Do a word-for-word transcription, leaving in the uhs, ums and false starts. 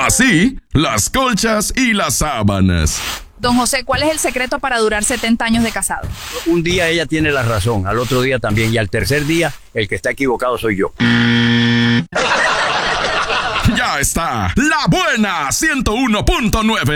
Así, las colchas y las sábanas. Don José, ¿cuál es el secreto para durar setenta años de casado? Un día ella tiene la razón, al otro día también, y al tercer día el que está equivocado soy yo. Ya está, La Buena ciento uno punto nueve.